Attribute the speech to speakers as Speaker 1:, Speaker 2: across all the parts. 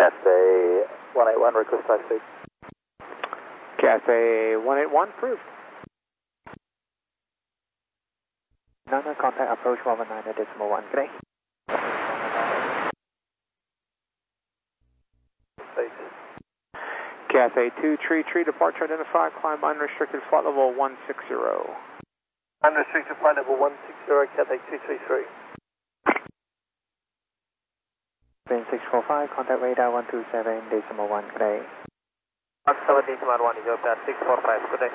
Speaker 1: Cathay 181, request high speed.
Speaker 2: Cathay 181, approved.
Speaker 3: Nana, contact approach 119.1, good day.
Speaker 2: Cathay 233, departure identified, climb unrestricted flight level 160.
Speaker 1: Unrestricted flight level 160, Cathay 233.
Speaker 3: Wind 645, contact radar 127.1, good day.
Speaker 1: 170.1, is your path 645, good day.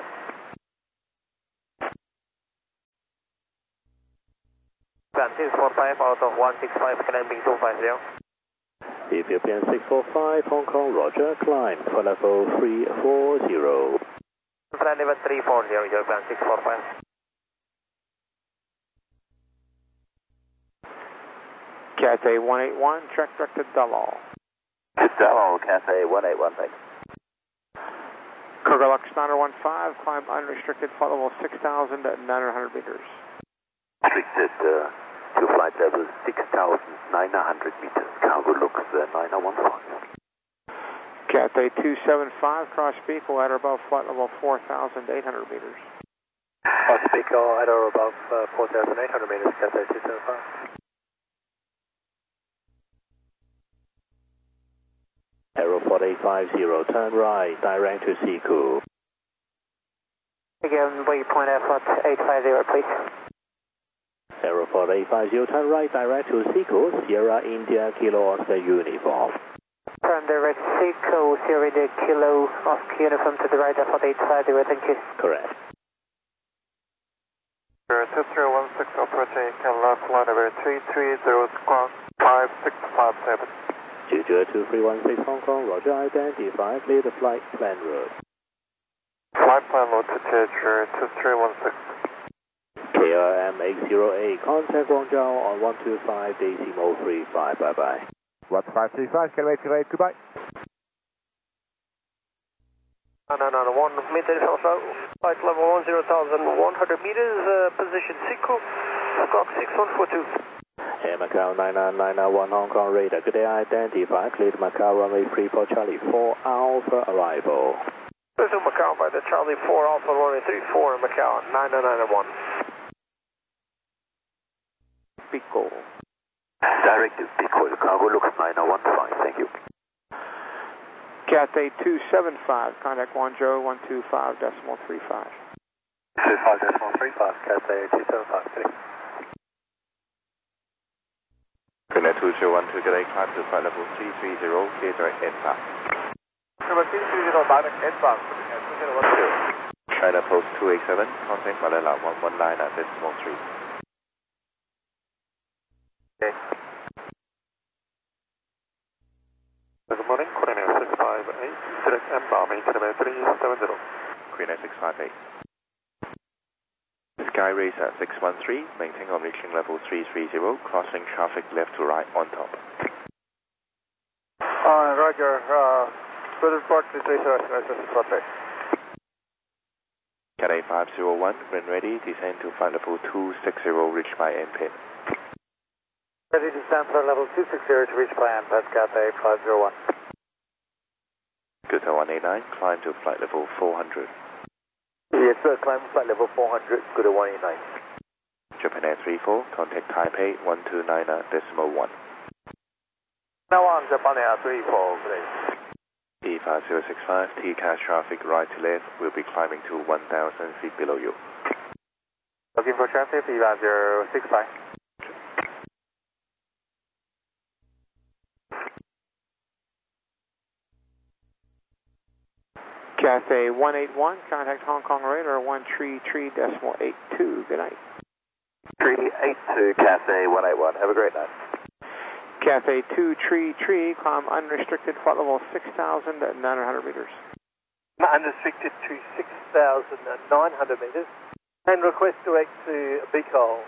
Speaker 1: Plan 645 out of 165, climbing 250.
Speaker 4: Ethiopian 645, Hong Kong, Roger, climb for level 340.
Speaker 1: Plan level 340, your plan 645.
Speaker 2: Cathay 181, track directed Dalal.
Speaker 1: Dalal, Cathay 181, thanks.
Speaker 2: Kurgalux 915, climb unrestricted flight level 6,900 meters.
Speaker 1: Restricted to flight level 6,900 meters. Cargo looks 9015.
Speaker 2: Cathay 275, cross Beagle at or above flight level 4,800 meters.
Speaker 1: Cross Beagle at or above 4,800 meters, Cathay 275.
Speaker 4: Aero 4850, turn right, direct to Siku.
Speaker 3: Again, waypoint airport 850, please.
Speaker 4: Aero 4850, turn right, direct to Siku, Sierra India Kilo Oscar Uniform.
Speaker 3: Turn direct Seiko, Sierra India Kilo Oscar Uniform to the right, airport 850, thank you.
Speaker 4: Correct.
Speaker 1: 2316 approaching Canada, flight number 330, squawk 5657.
Speaker 4: 2316 Hong Kong, Roger, identify, clear the flight plan route.
Speaker 1: Flight plan route to Jeju 2316.
Speaker 4: KLM 808, contact Guangzhou on 125.35, bye-bye.
Speaker 5: 1535, Canada 808, goodbye.
Speaker 1: 991 meters also, flight level 10,100 meters, position Siku, squawk 6142.
Speaker 4: Air Macau 99991 Hong Kong radar, good day, identify, cleared Macau runway 34 Charlie 4 Alpha arrival.
Speaker 1: This is Macau by the Charlie 4 Alpha runway 34 Macau 9991.
Speaker 2: Beagle.
Speaker 1: Directive Beagle, the cargo looks 9015, thank you.
Speaker 2: Cathay 275, contact Guangzhou 125.35.
Speaker 1: 25.35, Cathay 275, good day.
Speaker 6: China 2012, good day, climb to flight level 330, clear direct inbound.
Speaker 1: Number 330, direct inbound, 2012.
Speaker 6: China Post 287, contact Manila 119.3.
Speaker 1: Okay. Good morning, China 658, direct inbound, maintain number 370.
Speaker 6: China 658. Sky race at 613, maintain on reaching level 330, crossing traffic left to right on top.
Speaker 1: Roger, good report, 330,
Speaker 6: Cathay 501, when ready, descend to flight level 260, reach by MPIN.
Speaker 1: Ready to stand for level 260 to reach by MPIN, Cathay 501.
Speaker 6: Good 189, climb to flight level 400.
Speaker 1: Yes sir, climb flight level 400, good 189.
Speaker 6: Japan Air 34, contact Taipei 129.1.
Speaker 1: Now on Japan Air 34, please.
Speaker 6: E5065, TCAS traffic right to left, will be climbing to 1,000 feet below you.
Speaker 1: Looking for traffic, E5065.
Speaker 2: Cathay 181, contact Hong Kong radar 133.82, good night.
Speaker 1: 382, Cathay 181, have a great night.
Speaker 2: Cathay 233, climb unrestricted flight level 6,900 meters.
Speaker 1: Unrestricted to 6,900 meters. And request direct to Beagle.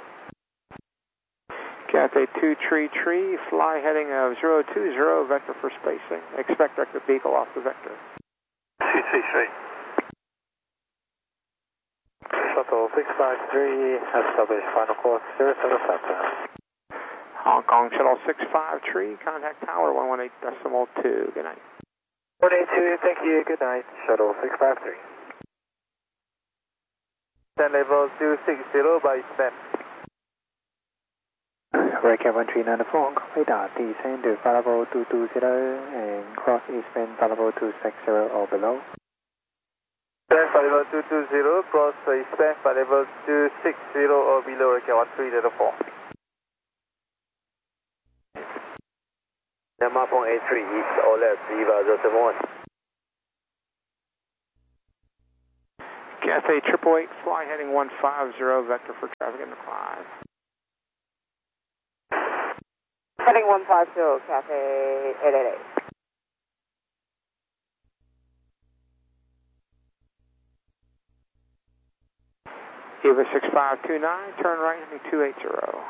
Speaker 2: Cathay 233, fly heading of 020, vector for spacing. Expect directed Beagle off the vector.
Speaker 1: 233. Shuttle 653, establish final course 075.
Speaker 2: Hong Kong Shuttle 65 contact tower 118.2. Good night.
Speaker 3: 182, thank you, good night. Shuttle 653.
Speaker 7: Descend level 260 by SPAN.
Speaker 3: Radar 1394, Hong Kong radar, descend to flight level 220 and cross eastbound flight level 260 or below.
Speaker 7: Descend flight level 220, cross eastbound flight level 260 or below, Radar 1394.
Speaker 8: Myanmar phone A3 East, all left, Viva 071.
Speaker 2: Cathay 888, fly heading 150, vector for traffic in the climb.
Speaker 9: Heading 150, Cathay 888.
Speaker 2: EVA 6529, turn right heading 280.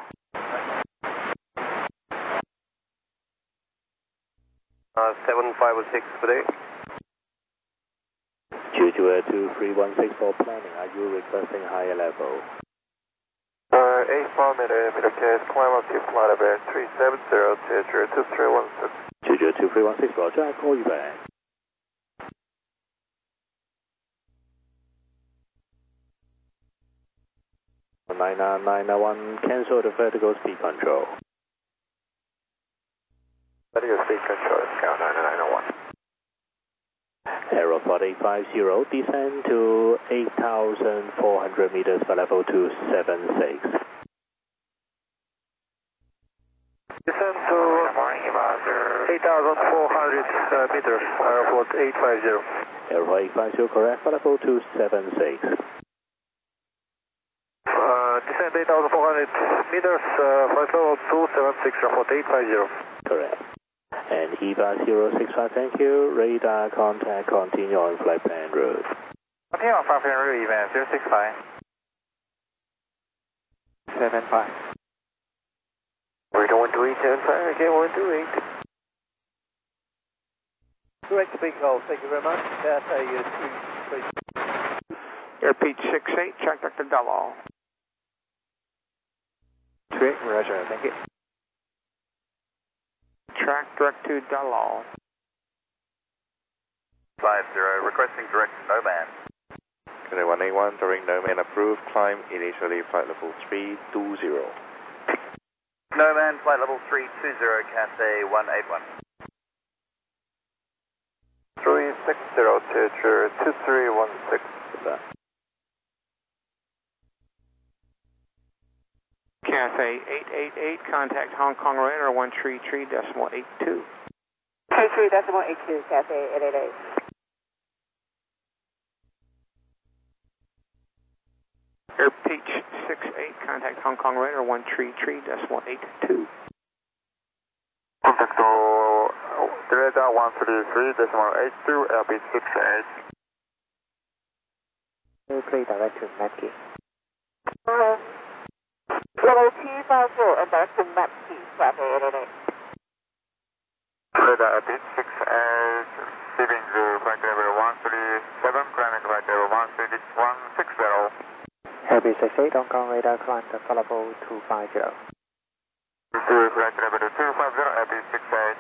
Speaker 8: Uh, 7506 today.
Speaker 4: Juju 2316 for planning. Are you requesting higher level?
Speaker 6: 84 millimeter case, climb up to flight level 370 to 2316.
Speaker 4: Juju 2316, roger, I'll call you back. (99991), cancel the vertical speed control.
Speaker 6: Vertical speed control, Scout 99901.
Speaker 4: Aeroflot 850, descend to 8,400 meters for level 276.
Speaker 7: Descend to 8,400 meters, Aeroflot 850.
Speaker 4: Aeroflot 850, correct, for level 276.
Speaker 7: Descend 8,400 meters, flight level 276, Aeroflot 850.
Speaker 4: Correct. And EVA 065, thank you. Radar contact, continue on flight plan route.
Speaker 7: Continue on flight plan route, event 065.
Speaker 3: 75.
Speaker 7: We're going to 875, again 128. Correct speak hold, thank you very much. Cathay 3.
Speaker 2: Airpeach 68, track Dr. Dellal.
Speaker 3: 28, roger, thank you.
Speaker 2: Track direct to Dellal.
Speaker 8: 50, requesting direct no man.
Speaker 6: Cathay 181, during no man approved, climb initially flight level 320.
Speaker 8: No man, flight level 320, Cathay 181.
Speaker 6: 360 to 2316.
Speaker 2: Cathay 888, contact Hong Kong radar 133.82.
Speaker 9: 33.82, Cathay 888.
Speaker 2: Airpeach 68, contact Hong Kong radar 133.82.
Speaker 6: Contact radar 133.82, Airpeach 68.
Speaker 3: Clear direct to Matkey.
Speaker 9: Level 250 and direct to Matkey, Cathay 888.
Speaker 6: Radar Airpeach 68, receiving the flight level 137, climbing flight level 160.
Speaker 3: Airpeach 68, Hong Kong radar, climb to flight level 250.
Speaker 6: Receive flight level 250, Airpeach 68.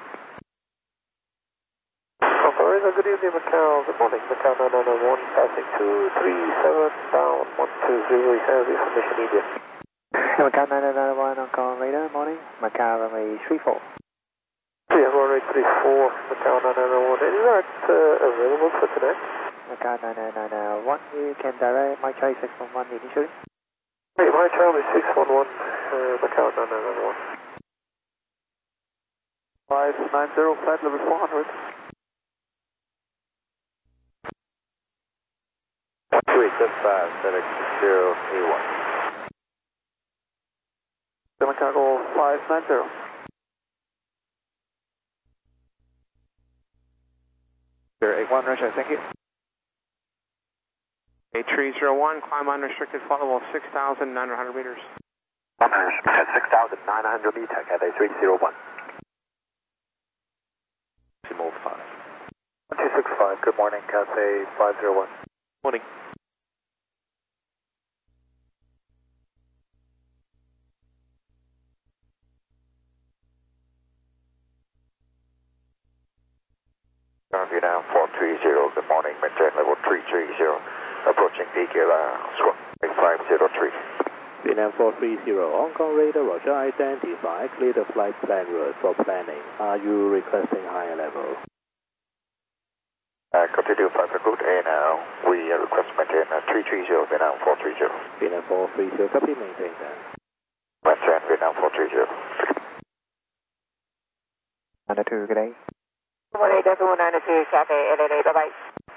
Speaker 7: Operator, good evening, Macau. Good morning, Macau 991, passing 237 down 120, we have information needed.
Speaker 3: Macau 991, Hong Kong radar, morning. Macau runway 34.
Speaker 7: Yeah, runway 34, Macau 991. Is that available for today?
Speaker 3: Macau 991, you can direct my Charlie 611 initially.
Speaker 7: Hey, my Charlie 611, Macau 991. 590, flight level 400.
Speaker 6: 2875, select 0A1.
Speaker 7: Chicago 590.
Speaker 3: Sure, 81, roger, thank you.
Speaker 2: A301, climb unrestricted flight level 6,900 meters.
Speaker 8: 6,900 meters, Cathay 301.
Speaker 6: Decimal 5.
Speaker 7: 265, good morning, Cathay 501.
Speaker 6: Morning. Vietnam 430, good morning, maintain level 330, approaching DKLR, squawk 503.
Speaker 4: Vietnam 430, Hong Kong radar, roger, identify, clear the flight plan route for planning. Are you requesting higher level?
Speaker 6: Continue 5 good, and we request maintain 330, Vietnam 430.
Speaker 4: Vietnam 430, copy, maintain that.
Speaker 6: Maintain Vietnam 430.
Speaker 3: 92, good day.
Speaker 9: 1892, Cathay, LLA, bye-bye.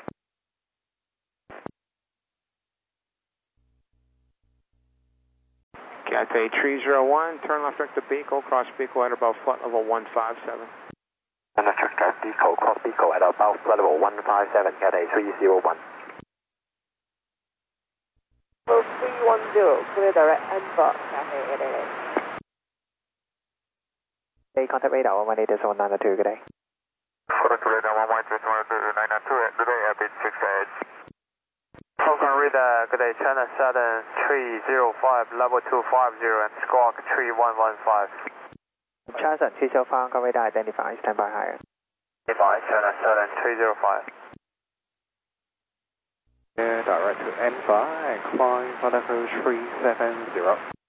Speaker 2: Cathay 301, turn left direct to Beagle, cross Beagle at about flight level 157.
Speaker 1: And left direct Beagle, cross Beagle at about flight level 157, Cathay 301.
Speaker 9: 310, clear direct Embark, Cathay, LLA.
Speaker 3: Hey, contact radar 118.92, good day.
Speaker 6: Contact radar 118.92, good day, Airbeat 68.
Speaker 7: Hong Kong radar, good day, China Southern 305, level 250 and squawk 3115.
Speaker 3: China 305, Hong Kong radar identify, stand by higher.
Speaker 7: Advise China Southern 305.
Speaker 2: Direct to N5 and climb for level 370.